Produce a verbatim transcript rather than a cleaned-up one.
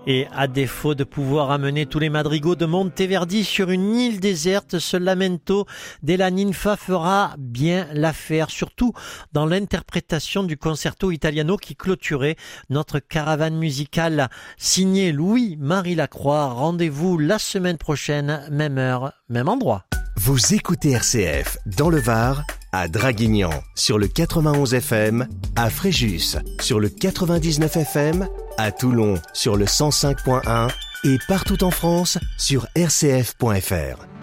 Et à défaut de pouvoir amener tous les madrigaux de Monteverdi sur une île déserte, ce Lamento della Ninfa fera bien l'affaire, surtout dans l'interprétation du Concerto Italiano qui clôturait notre caravane musicale. Signé Louis-Marie Lacroix. Rendez-vous la semaine prochaine, même heure, même endroit. Vous écoutez R C F dans le Var, à Draguignan sur le quatre-vingt-onze F M, à Fréjus sur le quatre-vingt-dix-neuf F M, à Toulon sur le cent cinq point un et partout en France sur r c f point f r.